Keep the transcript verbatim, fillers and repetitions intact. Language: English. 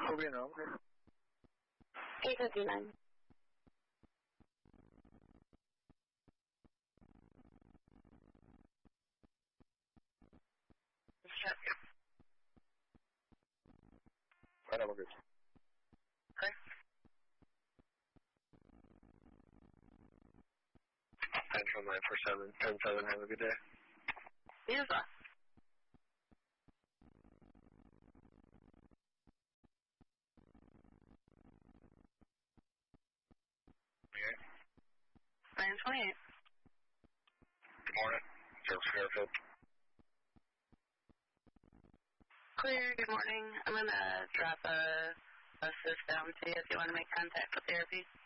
will be a number. eight fifty-nine. Check. Right, I'm good. Okay. Central nine four seven, ten seven, have a good day. Yes, sir. Okay. nine twenty-eight. Good morning. Service Fairfield. Clear, good morning. I'm going to drop a, a system to you if you want to make contact with therapy.